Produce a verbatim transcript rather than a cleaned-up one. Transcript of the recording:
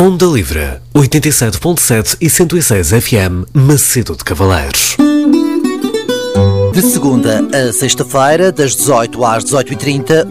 Onda Livre, oitenta e sete ponto sete e cento e seis F M, Macedo de Cavaleiros. De segunda a sexta-feira, das dezoito às dezoito e trinta,